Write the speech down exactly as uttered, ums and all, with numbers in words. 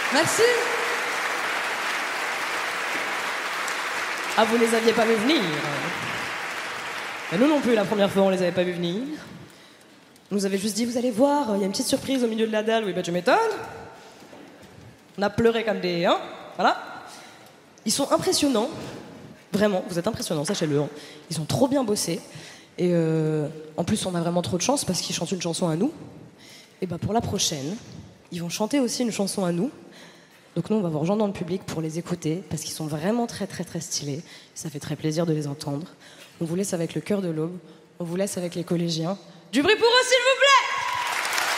Merci. Ah, vous les aviez pas vu venir. Et nous non plus, la première fois, on les avait pas vu venir. On nous avait juste dit, vous allez voir, il y a une petite surprise au milieu de la dalle. Oui, bah tu m'étonnes. On a pleuré comme des... Hein, voilà. Ils sont impressionnants. Vraiment, vous êtes impressionnants, sachez-le. Hein. Ils ont trop bien bossé. Et euh, en plus, on a vraiment trop de chance parce qu'ils chantent une chanson à nous. Et bah pour la prochaine, ils vont chanter aussi une chanson à nous. Donc nous, on va vous rejoindre dans le public pour les écouter parce qu'ils sont vraiment très très très stylés. Ça fait très plaisir de les entendre. On vous laisse avec le cœur de l'aube. On vous laisse avec les collégiens. Du bruit pour eux, s'il vous plaît!